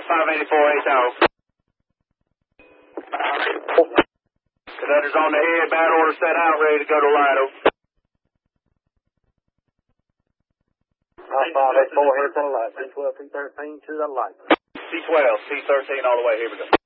584, 8 Tower. Conductor's on the head, bad order set out, ready to go to Lido. 584, head to the light. C12, C13 to the light. C12, C13 all the way, here we go.